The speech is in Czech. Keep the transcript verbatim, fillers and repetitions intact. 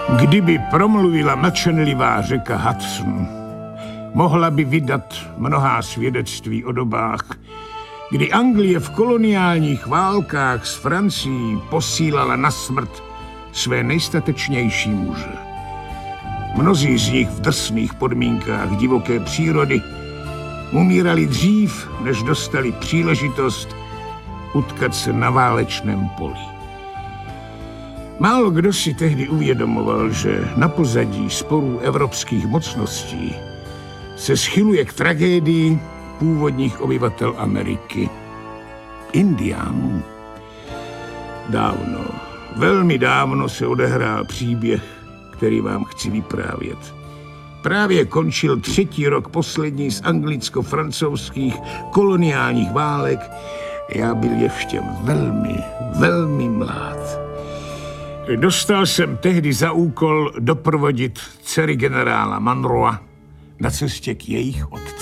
Kdyby promluvila mlčenlivá řeka Hudson, mohla by vydat mnohá svědectví o dobách, kdy Anglie v koloniálních válkách s Francií posílala na smrt své nejstatečnější muže. Mnozí z nich v drsných podmínkách divoké přírody umírali dřív, než dostali příležitost utkat se na válečném poli. Málo kdo si tehdy uvědomoval, že na pozadí sporů evropských mocností se schyluje k tragédii původních obyvatel Ameriky, Indiánů. Dávno, velmi dávno se odehrál příběh, který vám chci vyprávět. Právě končil třetí rok poslední z anglicko-francouzských koloniálních válek. Já byl ještě velmi, velmi mlád. Dostal jsem tehdy za úkol doprovodit dcery generála Monroea na cestě k jejich otci.